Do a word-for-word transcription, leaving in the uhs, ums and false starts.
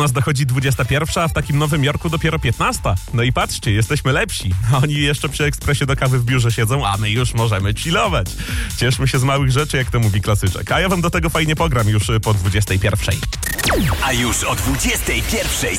nas dochodzi dwudziesta pierwsza, a w takim Nowym Jorku dopiero piętnasta. No i patrzcie, jesteśmy lepsi. Oni jeszcze przy ekspresie do kawy w biurze siedzą, a my już możemy chillować. Cieszmy się z małych rzeczy, jak to mówi klasyczek. A ja wam do tego fajnie pogram już po dwudziestej pierwszej. A już o dwudziestej pierwszej